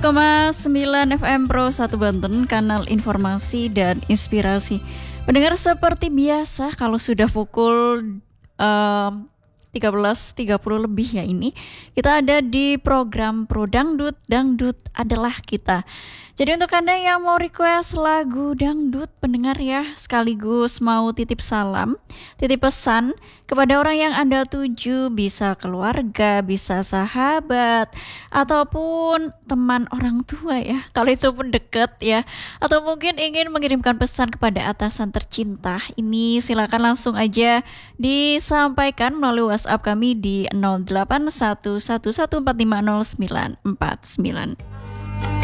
100,9 FM Pro 1 Banten, kanal informasi dan inspirasi. Pendengar, seperti biasa kalau sudah pukul 13.30 lebih ya ini, kita ada di program Pro Dangdut, Dangdut adalah kita. Jadi untuk Anda yang mau request lagu dangdut, pendengar ya, sekaligus mau titip salam, titip pesan kepada orang yang Anda tuju, bisa keluarga, bisa sahabat, ataupun teman orang tua ya, kalau itu pun dekat ya, atau mungkin ingin mengirimkan pesan kepada atasan tercinta, ini silakan langsung aja disampaikan melalui WhatsApp kami di 081114509949.